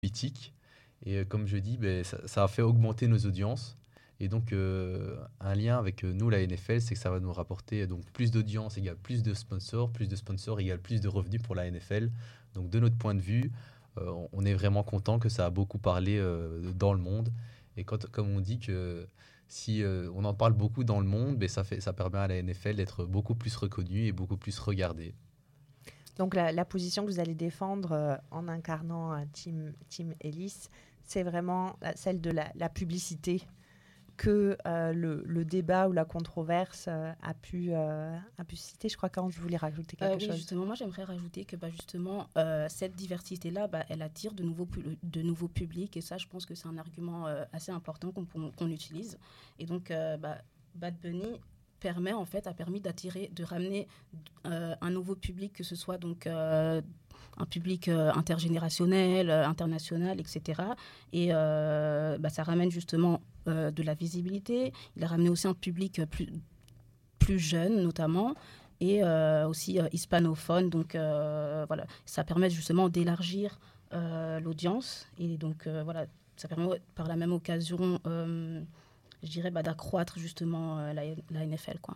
politique. Et comme je dis, ça a fait augmenter nos audiences. Et donc, un lien avec nous, la NFL, c'est que ça va nous rapporter donc plus d'audience égale plus de sponsors égale plus de revenus pour la NFL. Donc, de notre point de vue, on est vraiment content que ça a beaucoup parlé dans le monde. Et comme on dit que si on en parle beaucoup dans le monde, ça permet à la NFL d'être beaucoup plus reconnue et beaucoup plus regardée. Donc la position que vous allez défendre en incarnant Tim Ellis, c'est vraiment celle de la publicité que le débat ou la controverse a pu citer. Je crois qu'Ange voulait rajouter quelque chose. Oui, justement, moi j'aimerais rajouter que justement, cette diversité-là, elle attire de nouveaux publics, et ça, je pense que c'est un argument assez important qu'on utilise. Et donc, Bad Bunny a permis de ramener un nouveau public, que ce soit donc un public intergénérationnel, international, etc. Et ça ramène justement de la visibilité. Il a ramené aussi un public plus jeune, notamment, et aussi hispanophone. Donc, voilà, ça permet justement d'élargir l'audience. Et donc, voilà, ça permet par la même occasion, je dirais, d'accroître justement la NFL, quoi.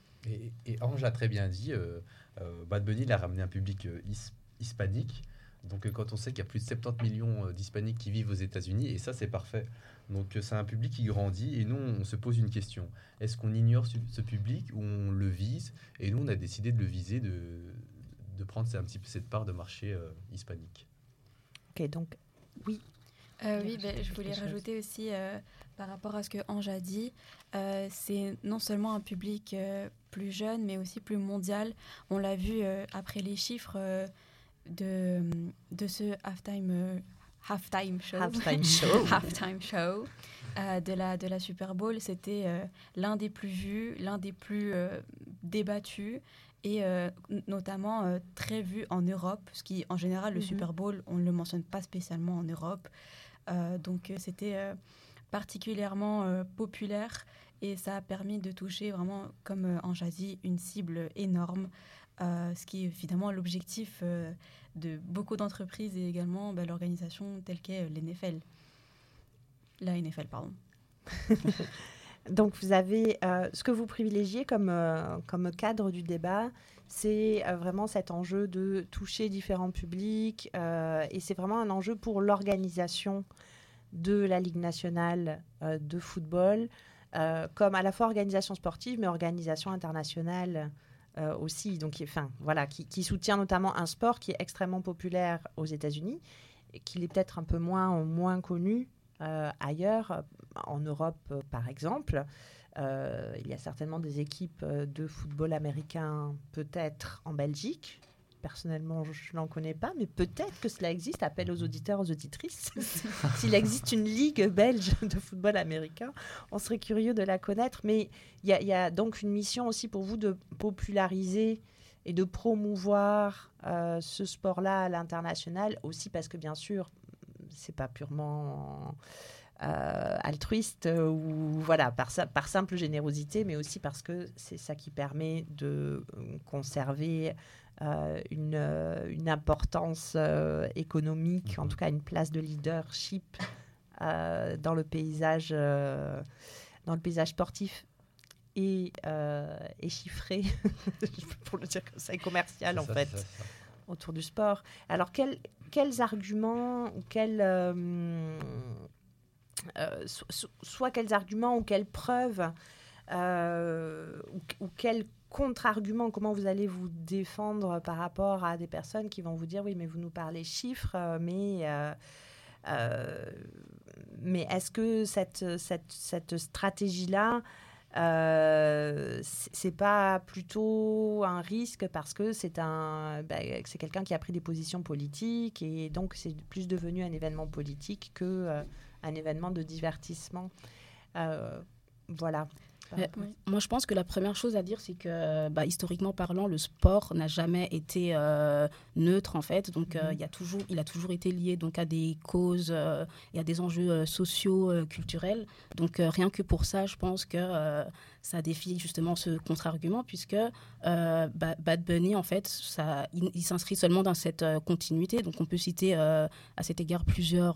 Et Ange l'a très bien dit, Bad Bunny il a ramené un public hispanique. Donc quand on sait qu'il y a plus de 70 millions d'hispaniques qui vivent aux États-Unis, et ça c'est parfait. Donc c'est un public qui grandit, et nous on se pose une question. Est-ce qu'on ignore ce public ou on le vise? Et nous on a décidé de le viser, de prendre un petit peu cette part de marché hispanique. Ok, donc oui. Oui, je voulais rajouter aussi par rapport à ce que Ange a dit, c'est non seulement un public plus jeune, mais aussi plus mondial. On l'a vu après les chiffres de ce halftime show de la Super Bowl. C'était l'un des plus vus, l'un des plus débattus, et notamment très vu en Europe, ce qui en général le Super Bowl, on ne le mentionne pas spécialement en Europe. Donc c'était particulièrement populaire, et ça a permis de toucher vraiment, comme Ange a dit, une cible énorme, ce qui est évidemment l'objectif de beaucoup d'entreprises, et également l'organisation telle qu'est la NFL, pardon. Donc vous avez ce que vous privilégiez comme cadre du débat, c'est vraiment cet enjeu de toucher différents publics, et c'est vraiment un enjeu pour l'organisation de la Ligue nationale de football, comme à la fois organisation sportive mais organisation internationale aussi, donc qui soutient notamment un sport qui est extrêmement populaire aux États-Unis et qui est peut-être un peu moins connu ailleurs, en Europe par exemple. Il y a certainement des équipes de football américain, peut-être en Belgique. Personnellement, je n'en connais pas, mais peut-être que cela existe. Appel aux auditeurs, aux auditrices. S'il existe une ligue belge de football américain, on serait curieux de la connaître. Mais il y a donc une mission aussi pour vous de populariser et de promouvoir ce sport-là à l'international, aussi parce que bien sûr, c'est pas purement altruiste ou voilà, par simple générosité, mais aussi parce que c'est ça qui permet de conserver une importance économique, en tout cas une place de leadership dans le paysage sportif et chiffré, pour le dire comme ça, et commercial c'est ça. Autour du sport. Alors quels arguments ou soit quels arguments ou quelles preuves ou quels contre-arguments, comment vous allez vous défendre par rapport à des personnes qui vont vous dire oui mais vous nous parlez chiffres, mais est-ce que cette stratégie-là c'est pas plutôt un risque parce que c'est quelqu'un qui a pris des positions politiques et donc c'est plus devenu un événement politique que un événement de divertissement, voilà. Moi, je pense que la première chose à dire, c'est que, historiquement parlant, le sport n'a jamais été neutre, en fait. Donc, il a toujours été lié donc, à des causes et à des enjeux sociaux, culturels. Donc, rien que pour ça, je pense que ça défie justement ce contre-argument, puisque Bad Bunny, en fait, il s'inscrit seulement dans cette continuité. Donc, on peut citer à cet égard plusieurs